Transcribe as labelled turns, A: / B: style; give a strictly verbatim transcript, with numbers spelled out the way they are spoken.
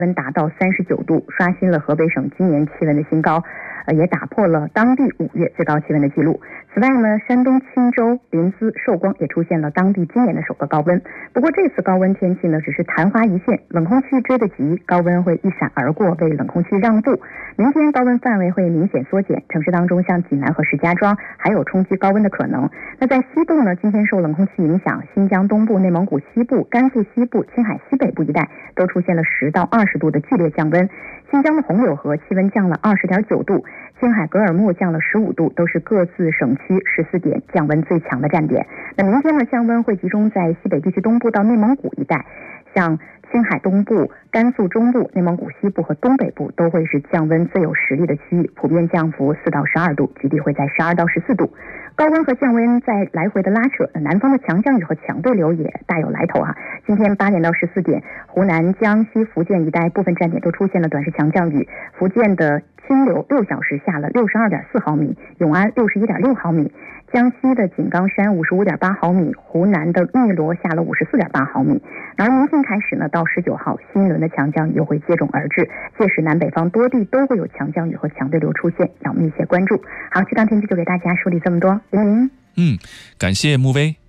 A: 温达到三十九度，刷新了河北省今年气温的新高，呃，也打破了当地五月最高气温的记录。此外呢，山东青州、临淄、寿光也出现了当地今年的首个高温。不过这次高温天气呢，只是昙花一现，冷空气追得急，高温会一闪而过，为冷空气让步。明天高温范围会明显缩减，城市当中像济南和石家庄还有冲击高温的可能。那在西部呢，今天受冷空气影响，新疆东部、内蒙古西部、甘肃西部、青海西北部一带都出现了十到二十度的剧烈降温。新疆的红柳河气温降了二十点九度，青海格尔木降了十五度，都是各自省区十四点降温最强的站点。那明天呢，降温会集中在西北地区东部到内蒙古一带，像青海东部、甘肃中部、内蒙古西部和东北部都会是降温最有实力的区域，普遍降幅四到十二度，局地会在十二到十四度。高温和降温在来回的拉扯，南方的强降雨和强对流也大有来头啊。今天八点到十四点，湖南、江西、福建一带部分站点都出现了短时强降雨。福建的清流六小时下了六十二点四毫米，永安六十一点六毫米，江西的井冈山五十五点八毫米，湖南的汨罗下了五十四点八毫米。而明天开始呢，到十九号，新一轮的强降雨又会接踵而至，届时南北方多地都会有强降雨和强对流出现，要密切关注。好，这档天气就给大家梳理这么多，林林。
B: 嗯，感谢穆威。